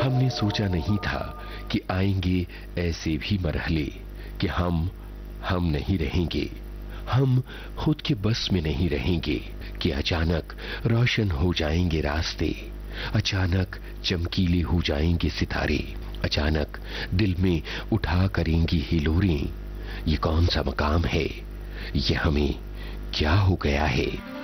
हमने सोचा नहीं था कि आएंगे ऐसे भी मरहले कि हम नहीं रहेंगे, हम खुद के बस में नहीं रहेंगे, कि अचानक रोशन हो जाएंगे रास्ते, अचानक चमकीले हो जाएंगे सितारे, अचानक दिल में उठा करेंगी हिलोरें। ये कौन सा मकाम है, ये हमें क्या हो गया है।